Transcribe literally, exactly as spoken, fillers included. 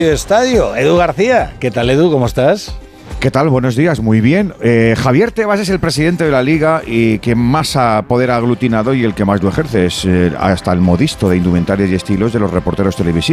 Estadio, Edu García. ¿Qué tal, Edu? ¿Cómo estás? ¿Qué tal? Buenos días, muy bien. Eh, Javier Tebas es el presidente de la Liga y quien más ha poder aglutinado y el que más lo ejerce. Es eh, hasta el modisto de indumentarias y estilos de los reporteros televisivos.